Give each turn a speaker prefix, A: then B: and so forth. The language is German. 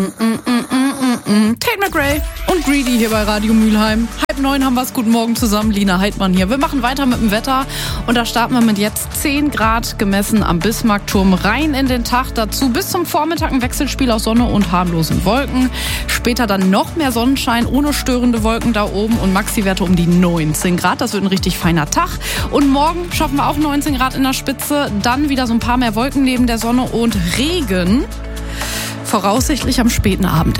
A: Tate McRae und Greedy hier bei Radio Mülheim. 8:30 haben wir's. Guten Morgen zusammen, Lina Heidmann hier. Wir machen weiter mit dem Wetter und da starten wir mit jetzt 10 Grad gemessen am Bismarckturm rein in den Tag. Dazu bis zum Vormittag ein Wechselspiel aus Sonne und harmlosen Wolken. Später dann noch mehr Sonnenschein ohne störende Wolken da oben und Maxi-Werte um die 19 Grad. Das wird ein richtig feiner Tag. Und morgen schaffen wir auch 19 Grad in der Spitze. Dann wieder so ein paar mehr Wolken neben der Sonne und Regen. Voraussichtlich am späten Abend.